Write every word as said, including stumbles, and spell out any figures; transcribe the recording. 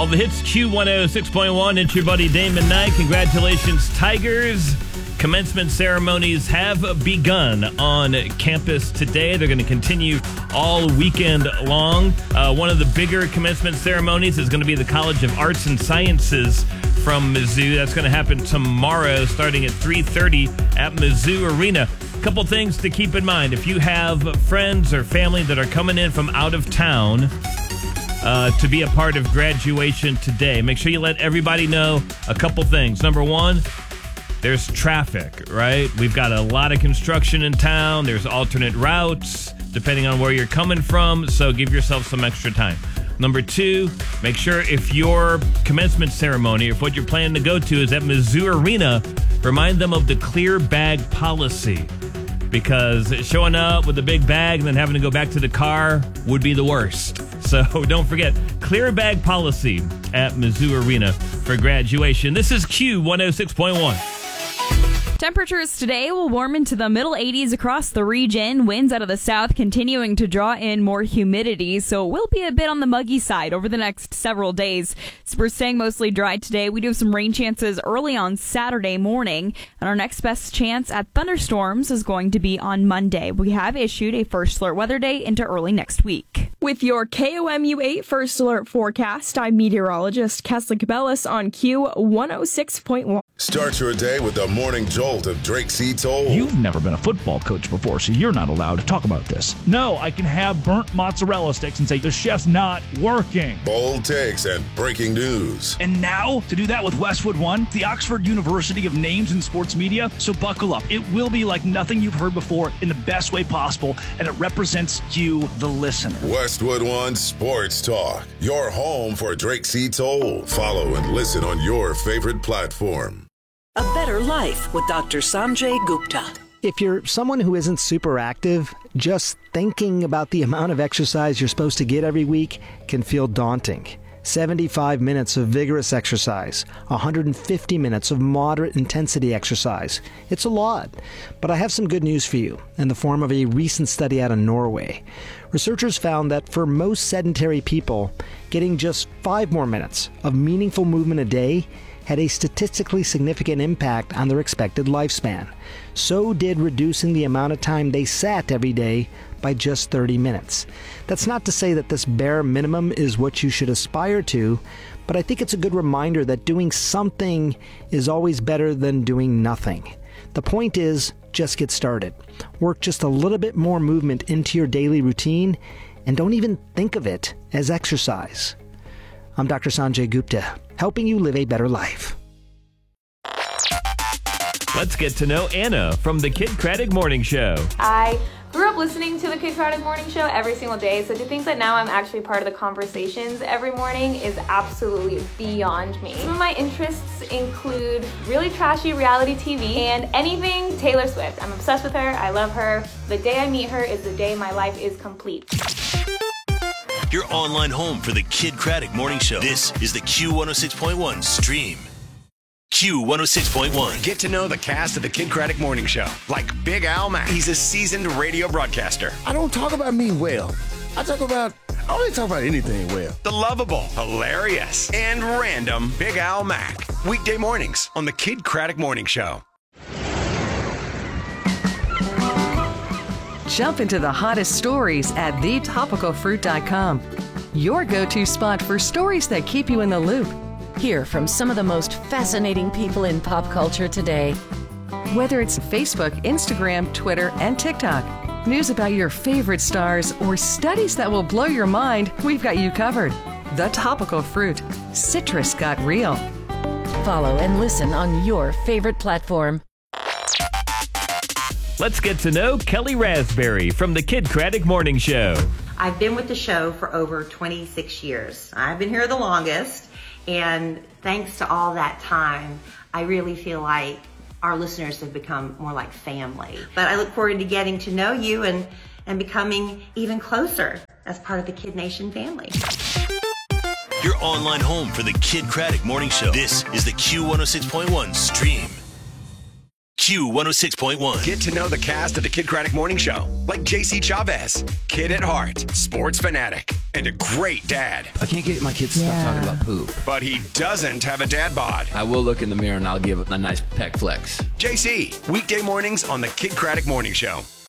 All the hits, Q one oh six point one. It's your buddy Damon Knight. Congratulations, Tigers. Commencement ceremonies have begun on campus today. They're going to continue all weekend long. Uh, one of the bigger commencement ceremonies is going to be the College of Arts and Sciences from Mizzou. That's going to happen tomorrow starting at three thirty at Mizzou Arena. A couple things to keep in mind. If you have friends or family that are coming in from out of town uh, to be a part of graduation today, make sure you let everybody know a couple things. Number one, there's traffic, right? We've got a lot of construction in town. There's alternate routes depending on where you're coming from, so give yourself some extra time. Number two, make sure if your commencement ceremony, if what you're planning to go to is at Mizzou Arena, remind them of the clear bag policy, because showing up with a big bag and then having to go back to the car would be the worst. So don't forget, clear bag policy at Mizzou Arena for graduation. This is Q one oh six point one. Temperatures today will warm into the middle eighties across the region. Winds out of the south continuing to draw in more humidity, so it will be a bit on the muggy side over the next several days. So we're staying mostly dry today. We do have some rain chances early on Saturday morning, and our next best chance at thunderstorms is going to be on Monday. We have issued a first alert weather day into early next week. With your K O M U eight First Alert forecast, I'm meteorologist Kesla Cabellis on Q one oh six point one. Start your day with the morning jolt of Drake C. Toll. You've never been a football coach before, so you're not allowed to talk about this. No, I can have burnt mozzarella sticks and say the chef's not working. Bold takes and breaking news. And now, to do that with Westwood One, the Oxford University of Names in Sports Media. So buckle up. It will be like nothing you've heard before in the best way possible, and it represents you, the listener. Westwood One Sports Talk, your home for Drake C. Toll. Follow and listen on your favorite platform. A Better Life with Doctor Sanjay Gupta. If you're someone who isn't super active, just thinking about the amount of exercise you're supposed to get every week can feel daunting. seventy-five minutes of vigorous exercise, one hundred fifty minutes of moderate intensity exercise. It's a lot, but I have some good news for you in the form of a recent study out of Norway. Researchers found that for most sedentary people, getting just five more minutes of meaningful movement a day had a statistically significant impact on their expected lifespan. So did reducing the amount of time they sat every day by just thirty minutes. That's not to say that this bare minimum is what you should aspire to, but I think it's a good reminder that doing something is always better than doing nothing. The point is, just get started. Work just a little bit more movement into your daily routine, and don't even think of it as exercise. I'm Doctor Sanjay Gupta, helping you live a better life. Let's get to know Anna from the Kid Craddock Morning Show. I grew up listening to the Kid Craddock Morning Show every single day, so to think that now I'm actually part of the conversations every morning is absolutely beyond me. Some of my interests include really trashy reality T V and anything Taylor Swift. I'm obsessed with her. I love her. The day I meet her is the day my life is complete. Your online home for the Kid Craddock Morning Show. This is the Q one oh six point one stream. Q one oh six point one. Get to know the cast of the Kid Craddock Morning Show, like Big Al Mack. He's a seasoned radio broadcaster. I don't talk about me well. I talk about, I don't really talk about anything well. The lovable, hilarious, and random Big Al Mack. Weekday mornings on the Kid Craddock Morning Show. Jump into the hottest stories at the topical fruit dot com. Your go-to spot for stories that keep you in the loop. Hear from some of the most fascinating people in pop culture today. Whether it's Facebook, Instagram, Twitter, and TikTok, news about your favorite stars, or studies that will blow your mind, we've got you covered. The Topical Fruit. Citrus got real. Follow and listen on your favorite platform. Let's get to know Kelly Raspberry from the Kid Craddock Morning Show. I've been with the show for over twenty-six years. I've been here the longest, and thanks to all that time, I really feel like our listeners have become more like family. But I look forward to getting to know you and, and becoming even closer as part of the Kid Nation family. Your online home for the Kid Craddock Morning Show. This is the Q one oh six point one stream. Q one oh six point one. Get to know the cast of the Kid Craddock Morning Show, like J C Chavez, kid at heart, sports fanatic, and a great dad. I can't get my kids to stop talking about poop. But he doesn't have a dad bod. I will look in the mirror and I'll give a nice peck flex. J C, weekday mornings on the Kid Craddock Morning Show.